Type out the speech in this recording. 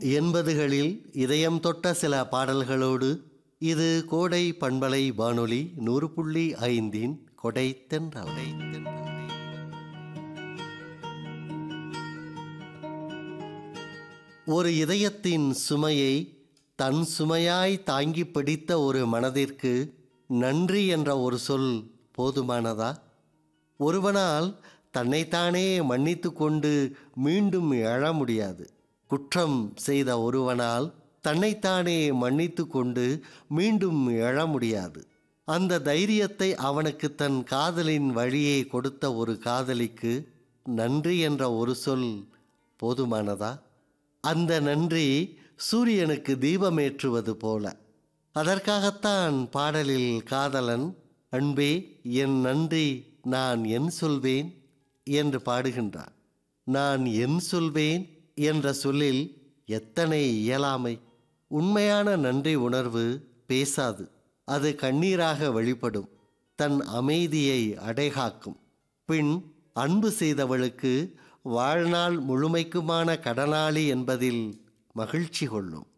80களில் இதயம் தொட்ட சில பாடல்களோடு இது கோடை பண்பலை வானொலி 100.5 கொடை தென்றல். ஒரு இதயத்தின் சுமையை தன் சுமையாய் தாங்கி பிடித்த ஒரு மனதிற்கு நன்றி என்ற ஒரு சொல் போதுமானதா? ஒருவனால் தன்னைத்தானே மன்னித்து கொண்டு மீண்டும் எழ முடியாது. குற்றம் செய்த ஒருவனால் தன்னைத்தானே மன்னித்து கொண்டு மீண்டும் எழ முடியாது. அந்த தைரியத்தை அவனுக்கு தன் காதலின் வழியே கொடுத்த ஒரு காதலிக்கு நன்றி என்ற ஒரு சொல் போதுமானதா? அந்த நன்றி சூரியனுக்கு தீபமேற்றுவது போல. அதற்காகத்தான் பாடலில் காதலன் அன்பே என் நன்றி நான் என் சொல்வேன் என்று பாடுகின்றான். நான் என் சொல்வேன் என்ற சொல்லில் எத்தனை இயலாமை! உண்மையான நன்றி உணர்வு பேசாது, அது கண்ணீராக வெளிப்படும், தன் அமைதியை அடைகாக்கும். பின் அன்பு செய்தவளுக்கு வாழ்நாள் முழுமைக்குமான கடனாளி என்பதில் மகிழ்ச்சி கொள்ளும்.